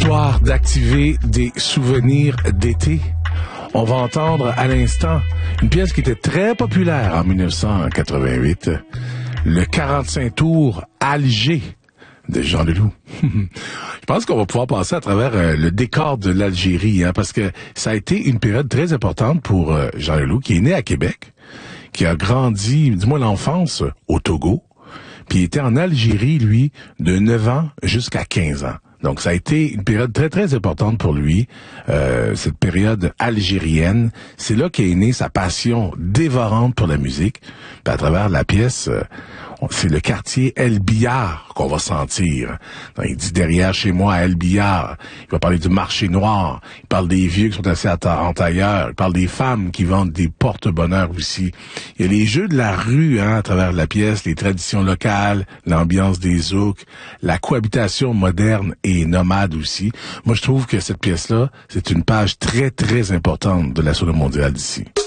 Histoire d'activer des souvenirs d'été, on va entendre à l'instant une pièce qui était très populaire en 1988, le 45 tours Alger de Jean Leloup. Je pense qu'on va pouvoir passer à travers le décor de l'Algérie, parce que ça a été une période très importante pour Jean Leloup, qui est né à Québec, qui a grandi, du moins l'enfance, au Togo, puis il était en Algérie, lui, de 9 ans jusqu'à 15 ans. Donc, ça a été une période très, très importante pour lui, cette période algérienne. C'est là qu'est née sa passion dévorante pour la musique. Puis à travers la pièce, c'est le quartier El Billard qu'on va sentir. Donc, il dit derrière chez moi à El Billard. Il va parler du marché noir. Il parle des vieux qui sont assis en tailleur. Il parle des femmes qui vendent des porte-bonheur aussi. Il y a les jeux de la rue, à travers la pièce, les traditions locales, l'ambiance des zouks, la cohabitation moderne et nomade aussi. Moi, je trouve que cette pièce-là, c'est une page très, très importante de la sono mondiale d'ici.